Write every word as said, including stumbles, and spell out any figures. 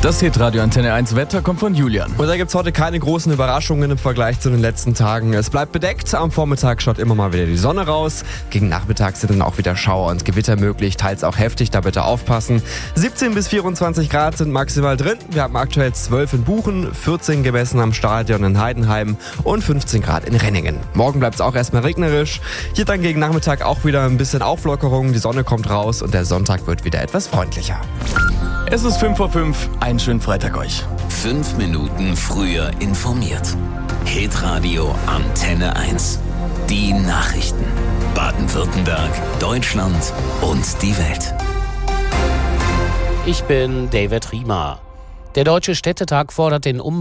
Das Hitradio Antenne eins Wetter kommt von Julian. Und da gibt es heute keine großen Überraschungen im Vergleich zu den letzten Tagen. Es bleibt bedeckt, am Vormittag schaut immer mal wieder die Sonne raus. Gegen Nachmittag sind dann auch wieder Schauer und Gewitter möglich, teils auch heftig, da bitte aufpassen. siebzehn bis vierundzwanzig Grad sind maximal drin. Wir haben aktuell zwölf in Buchen, vierzehn gemessen am Stadion in Heidenheim und fünfzehn Grad in Renningen. Morgen bleibt es auch erstmal regnerisch. Hier dann gegen Nachmittag auch wieder ein bisschen Auflockerung, die Sonne kommt raus und der Sonntag wird wieder etwas freundlicher. Es ist fünf vor fünf, einen schönen Freitag euch. Fünf Minuten früher informiert. Hitradio Antenne eins. Die Nachrichten. Baden-Württemberg, Deutschland und die Welt. Ich bin David Riemer. Der Deutsche Städtetag fordert den Umbau